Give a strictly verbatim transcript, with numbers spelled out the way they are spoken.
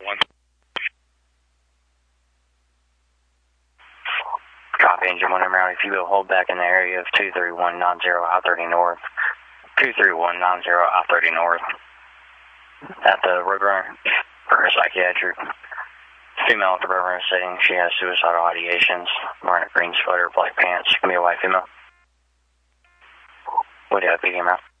one. Copy, engine one, number out. If you will hold back in the area of two three one nine zero I thirty North. two three one nine zero I thirty North. At the Roadrunner for a psychiatric. Female at the Roadrunner setting. She has suicidal ideations. Wearing a green sweater, black pants. Give me a white female. What do you have, P D M out?